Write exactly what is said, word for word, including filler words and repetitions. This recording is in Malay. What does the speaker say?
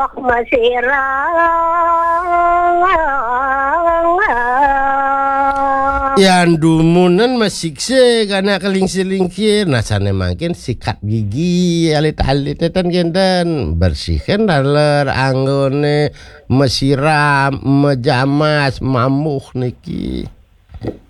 masirang. Yang dumunan masikse karena kelingkir-lingkir. Nah sana makin sikat gigi alit-alit dan gendan bersihkan dalar anggone mesiram mejamas mamuh niki.